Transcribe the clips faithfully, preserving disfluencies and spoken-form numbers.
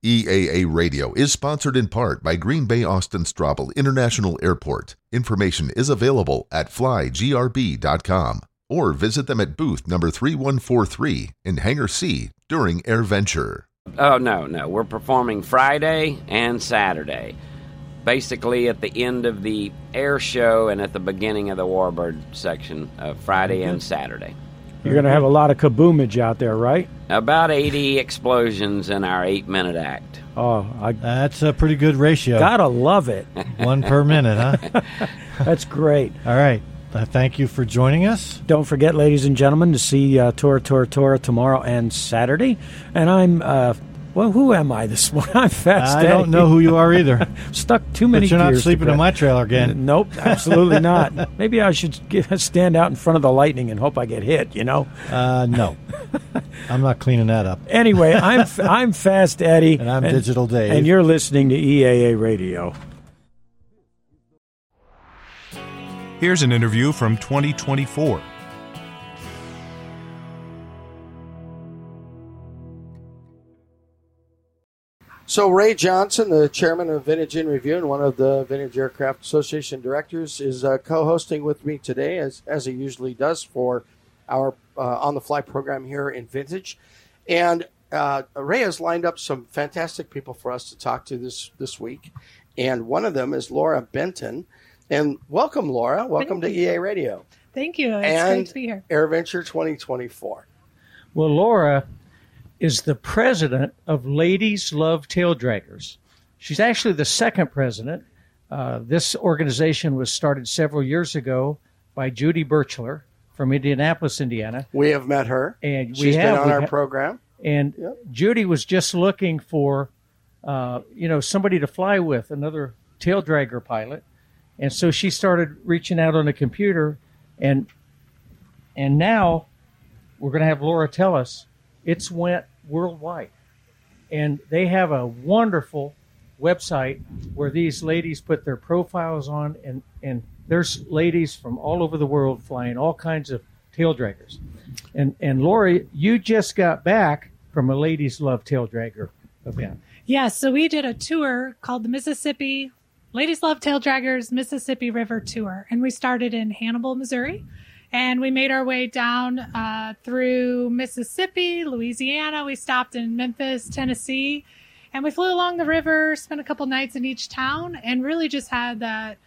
E A A Radio is sponsored in part by Green Bay Austin Straubel International Airport. Information is available at fly g r b dot com or visit them at booth number three one four three in Hangar C during AirVenture. Oh, no, no. We're performing Friday and Saturday. Basically at the end of the air show and at the beginning of the Warbird section of Friday and Saturday. You're going to have a lot of kaboomage out there, right? About eighty explosions in our eight-minute act. Oh, I, That's a pretty good ratio. gotta love it. One per minute, huh? That's great. All right. Uh, thank you for joining us. Don't forget, ladies and gentlemen, to see uh, Tora Tora Tora tomorrow and Saturday. And I'm, uh, well, who am I this morning? I'm Fast I Eddie. don't know who you are either. Stuck too many But you're not gears to sleeping in press. my trailer again. Nope, absolutely not. Maybe I should get, stand out in front of the lightning and hope I get hit, you know? Uh, no. I'm not cleaning that up. Anyway, I'm I'm Fast Eddie. And I'm Digital Dave. And you're listening to E A A Radio. Here's an interview from twenty twenty-four. So Ray Johnson, the chairman of Vintage in Review and one of the Vintage Aircraft Association directors, is uh, co-hosting with me today, as as he usually does for our uh, On the Fly program here in Vintage. And uh, Ray has lined up some fantastic people for us to talk to this this week, and one of them is Laura Benton. And welcome, Laura. Welcome Thank to you. E A Radio. Thank you. It's and great to be here. AirVenture twenty twenty-four. Well, Laura is the president of Ladies Love Tail Draggers. She's actually the second president. Uh, this organization was started several years ago by Judy Birchler from Indianapolis, Indiana. We have met her. And we She's have, been on we've our ha- program. And Yep. Judy was just looking for, uh, you know, somebody to fly with, another tail dragger pilot. And so she started reaching out on the computer, and and now we're going to have Laura tell us it's went worldwide. And they have a wonderful website where these ladies put their profiles on, and, and there's ladies from all over the world flying all kinds of tail draggers. And, and Laura, you just got back from a Ladies Love Tail Dragger event. Yeah, so we did a tour called the Mississippi Ladies Love Tail Draggers Mississippi River Tour. And we started in Hannibal, Missouri. And we made our way down uh, through Mississippi, Louisiana. We stopped in Memphis, Tennessee. And we flew along the river, spent a couple nights in each town, and really just had that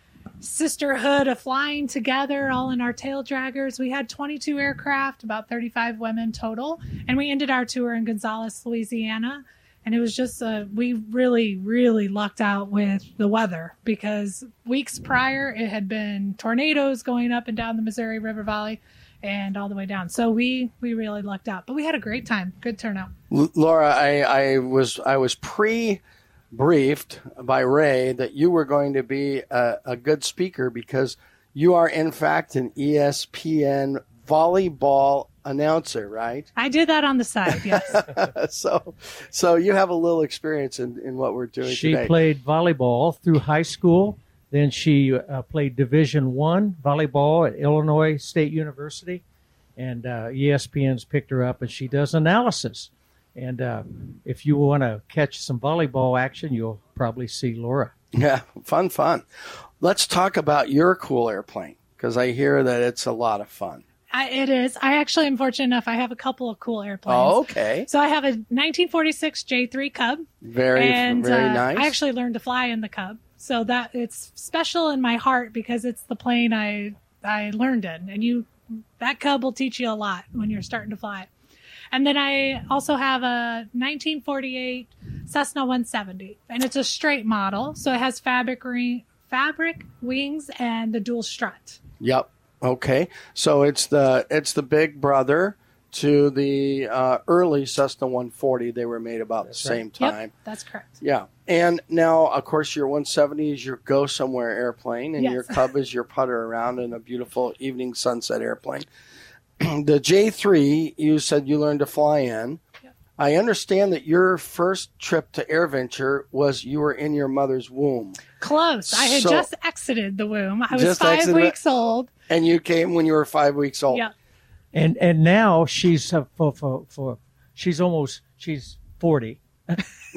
sisterhood of flying together, all in our tail draggers. We had twenty-two aircraft, about thirty-five women total. And we ended our tour in Gonzales, Louisiana. And it was just, uh, we really, really lucked out with the weather, because weeks prior it had been tornadoes going up and down the Missouri River Valley and all the way down. So we, we really lucked out, but we had a great time. Good turnout. L- Laura, I, I was I was pre-briefed by Ray that you were going to be a, a good speaker, because you are in fact an E S P N volleyball announcer, right? I did that on the side, yes. so so you have a little experience in, in what we're doing She today. played volleyball through high school. Then she uh, played Division One volleyball at Illinois State University, and uh, E S P N's picked her up, and she does analysis. And uh, if you want to catch some volleyball action, you'll probably see Laura. Yeah, fun, fun. Let's talk about your cool airplane, because I hear that it's a lot of fun. I, it is. I actually am fortunate enough. I have a couple of cool airplanes. Oh, okay. So I have a nineteen forty-six J three Cub. Very, and, very uh, nice. I actually learned to fly in the Cub. So that it's special in my heart, because it's the plane I I learned in. And you that Cub will teach you a lot when you're starting to fly it. And then I also have a nineteen forty-eight Cessna one seventy. And it's a straight model. So it has fabric, ring, fabric wings and the dual strut. Yep. Okay, so it's the it's the big brother to the uh, early Cessna one forty. They were made about That's the right. same time. Yep, that's correct. Yeah, and now of course your one seventy is your go somewhere airplane, and Yes. your Cub is your putter around in a beautiful evening sunset airplane. The J three, you said you learned to fly in. Yep. I understand that your first trip to AirVenture was you were in your mother's womb. Close. I had So- just exited the womb. I was Just five exited weeks old. And you came when you were five weeks old. Yeah. And and now she's uh, for, for, for she's almost she's forty.